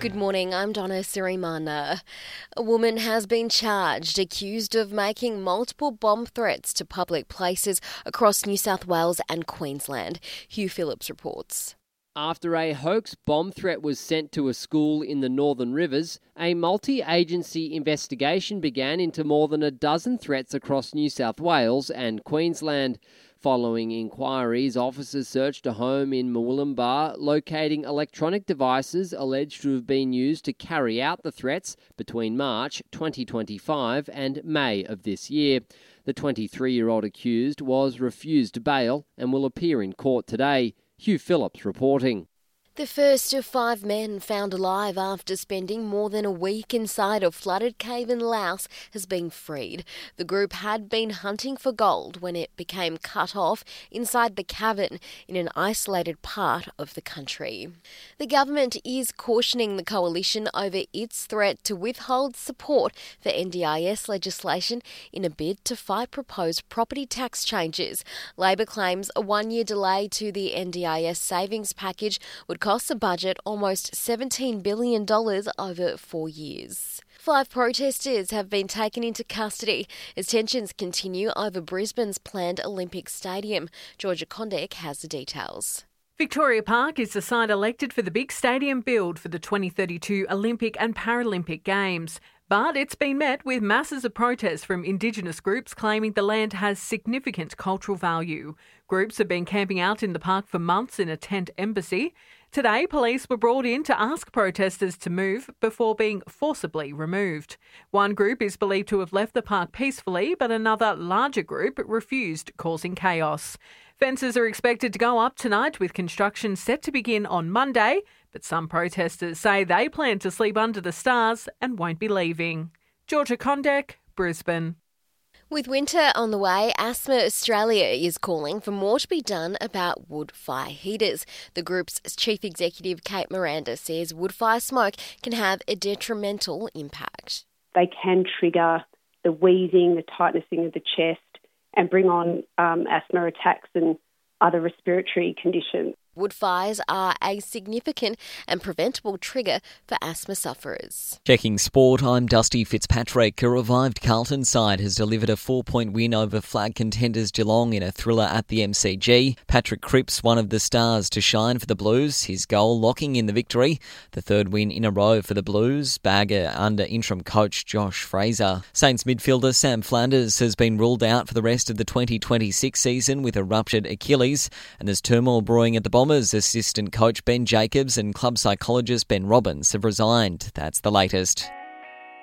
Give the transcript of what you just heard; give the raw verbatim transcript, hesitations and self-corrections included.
Good morning, I'm Donna Sirimana. A woman has been charged, accused of making multiple bomb threats to public places across New South Wales and Queensland. Hugh Phillips reports. After a hoax bomb threat was sent to a school in the Northern Rivers, a multi-agency investigation began into more than a dozen threats across New South Wales and Queensland. Following inquiries, officers searched a home in Murwillumbah, locating electronic devices alleged to have been used to carry out the threats between March twenty twenty-five and May of this year. The twenty-three-year-old accused was refused bail and will appear in court today. Hugh Phillips reporting. The first of five men found alive after spending more than a week inside a flooded cave in Laos has been freed. The group had been hunting for gold when it became cut off inside the cavern in an isolated part of the country. The government is cautioning the coalition over its threat to withhold support for N D I S legislation in a bid to fight proposed property tax changes. Labor claims a one-year delay to the N D I S savings package would cost the budget almost seventeen billion dollars over four years. Five protesters have been taken into custody as tensions continue over Brisbane's planned Olympic Stadium. Georgia Condek has the details. Victoria Park is the site elected for the big stadium build for the twenty thirty-two Olympic and Paralympic Games. But it's been met with masses of protests from Indigenous groups claiming the land has significant cultural value. Groups have been camping out in the park for months in a tent embassy. Today, police were brought in to ask protesters to move before being forcibly removed. One group is believed to have left the park peacefully, but another larger group refused, causing chaos. Fences are expected to go up tonight with construction set to begin on Monday, but some protesters say they plan to sleep under the stars and won't be leaving. Georgia Condek, Brisbane. With winter on the way, Asthma Australia is calling for more to be done about wood fire heaters. The group's chief executive, Kate Miranda, says wood fire smoke can have a detrimental impact. They can trigger the wheezing, the tightening of the chest, and bring on um, asthma attacks and other respiratory conditions. Wood fires are a significant and preventable trigger for asthma sufferers. Checking sport, I'm Dusty Fitzpatrick. A revived Carlton side has delivered a four-point win over flag contenders Geelong in a thriller at the M C G. Patrick Cripps, one of the stars to shine for the Blues, his goal locking in the victory. The third win in a row for the Blues, bagger under interim coach Josh Fraser. Saints midfielder Sam Flanders has been ruled out for the rest of the twenty twenty-six season with a ruptured Achilles, and there's turmoil brewing at the Bombers. Assistant coach Ben Jacobs and club psychologist Ben Robbins have resigned. That's the latest.